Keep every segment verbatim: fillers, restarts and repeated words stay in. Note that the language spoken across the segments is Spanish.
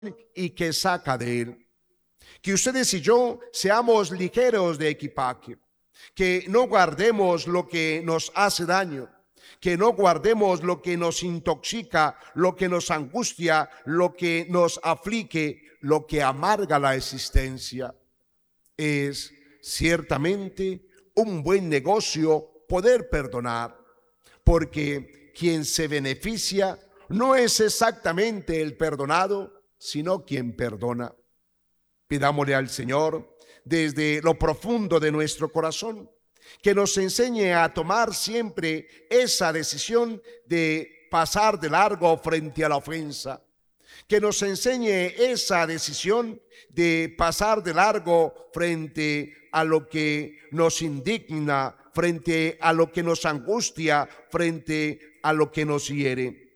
y que saca de él. Que ustedes y yo seamos ligeros de equipaje, que no guardemos lo que nos hace daño, que no guardemos lo que nos intoxica, lo que nos angustia, lo que nos aflige, lo que amarga la existencia. Es ciertamente un buen negocio poder perdonar, porque quien se beneficia no es exactamente el perdonado, sino quien perdona. Pidámosle al Señor desde lo profundo de nuestro corazón que nos enseñe a tomar siempre esa decisión de pasar de largo frente a la ofensa, que nos enseñe esa decisión de pasar de largo frente a lo que nos indigna, frente a lo que nos angustia, frente a lo que nos hiere.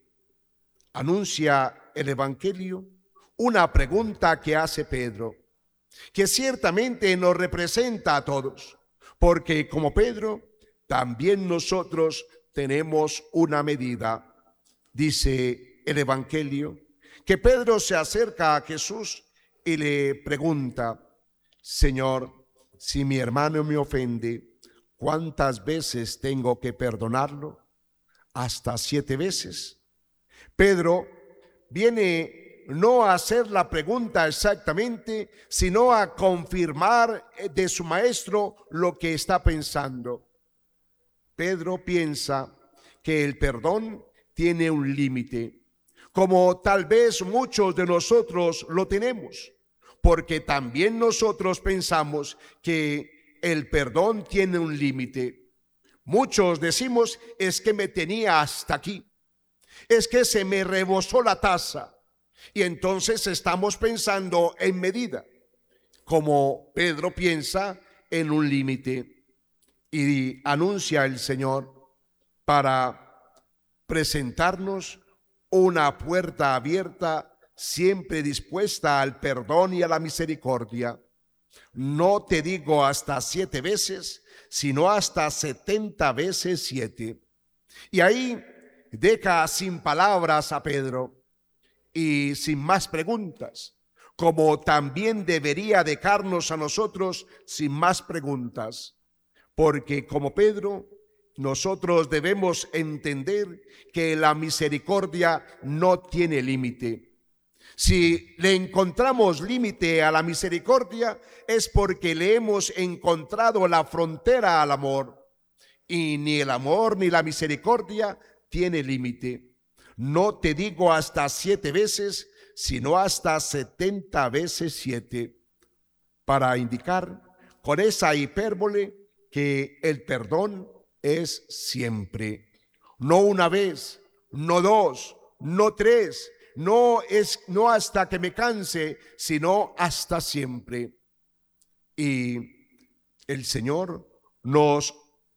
Anuncia el Evangelio una pregunta que hace Pedro, que ciertamente nos representa a todos, porque como Pedro, también nosotros tenemos una medida. Dice el Evangelio que Pedro se acerca a Jesús y le pregunta: Señor, si mi hermano me ofende, ¿cuántas veces tengo que perdonarlo? ¿Hasta siete veces? Pedro viene no a hacer la pregunta exactamente, sino a confirmar de su maestro lo que está pensando. Pedro piensa que el perdón tiene un límite, como tal vez muchos de nosotros lo tenemos, porque también nosotros pensamos que el perdón tiene un límite. Muchos decimos: es que me tenía hasta aquí, es que se me rebosó la taza. Y entonces estamos pensando en medida, como Pedro piensa en un límite. Y anuncia el Señor para presentarnos una puerta abierta, siempre dispuesta al perdón y a la misericordia. No te digo hasta siete veces, sino hasta setenta veces siete. Y ahí deja sin palabras a Pedro y sin más preguntas, como también debería dejarnos a nosotros sin más preguntas, porque como Pedro, nosotros debemos entender que la misericordia no tiene límite. Si le encontramos límite a la misericordia, es porque le hemos encontrado la frontera al amor, y ni el amor ni la misericordia tiene límite. No te digo hasta siete veces, sino hasta setenta veces siete, para indicar con esa hipérbole que el perdón es siempre. No una vez, no dos, no tres, no es no hasta que me canse, sino hasta siempre. Y el Señor nos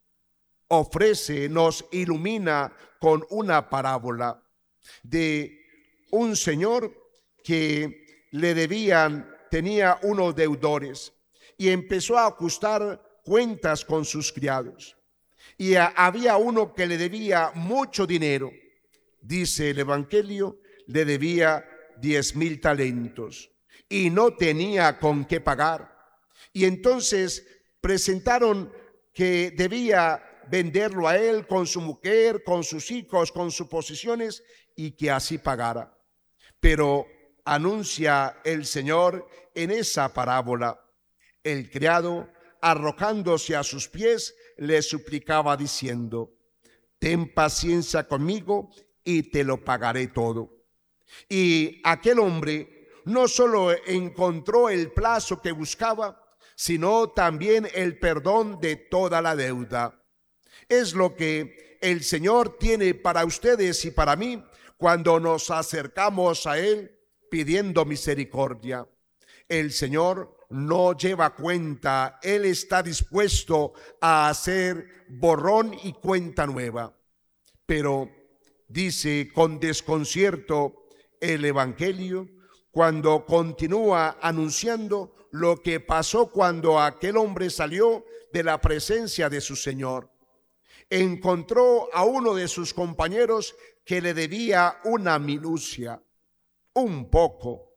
ofrece, nos ilumina con una parábola de un señor que le debían, tenía unos deudores y empezó a ajustar cuentas con sus criados. Y a, había uno que le debía mucho dinero. Dice el Evangelio, le debía diez mil talentos y no tenía con qué pagar. Y entonces presentaron que debía venderlo a él con su mujer, con sus hijos, con sus posesiones, y que así pagara. Pero anuncia el Señor en esa parábola: el criado, arrojándose a sus pies, le suplicaba diciendo: ten paciencia conmigo y te lo pagaré todo. Y aquel hombre no solo encontró el plazo que buscaba, sino también el perdón de toda la deuda. Es lo que el Señor tiene para ustedes y para mí cuando nos acercamos a Él pidiendo misericordia. El Señor no lleva cuenta, Él está dispuesto a hacer borrón y cuenta nueva. Pero dice con desconcierto el Evangelio cuando continúa anunciando lo que pasó cuando aquel hombre salió de la presencia de su Señor. Encontró a uno de sus compañeros que le debía una minucia, un poco,